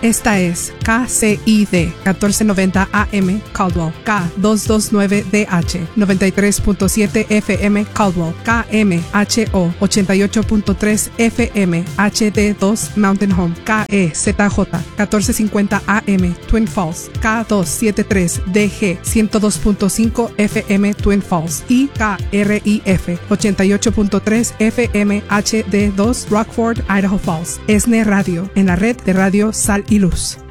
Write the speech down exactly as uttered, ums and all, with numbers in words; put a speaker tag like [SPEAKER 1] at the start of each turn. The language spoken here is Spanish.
[SPEAKER 1] Esta es K C I D catorce noventa A M Caldwell, K doscientos veintinueve D H noventa y tres punto siete F M Caldwell, K M H O ochenta y ocho punto tres F M H D dos Mountain Home, K E Z J catorce cincuenta A M Twin Falls, K doscientos setenta y tres D G ciento dos punto cinco F M Twin Falls y K R I F ochenta y ocho punto tres F M H D dos Rockford, Idaho Falls. ESNE Radio, en la red de Radio Sal y Luz.